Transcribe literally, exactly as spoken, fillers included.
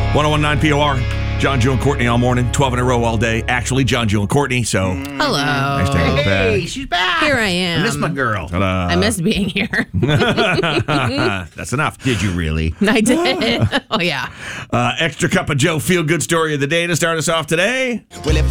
one oh one point nine P O R. John, Jill, and Courtney all morning, twelve in a row all day. Actually, John, Jill, and Courtney, so. Hello. Nice to have you Hey, back. she's back. Here I am. I miss my girl. Ta-da. I miss being here. That's enough. Did you really? I did. Oh, yeah. Uh, extra cup of Joe feel-good story of the day to start us off today. Well, if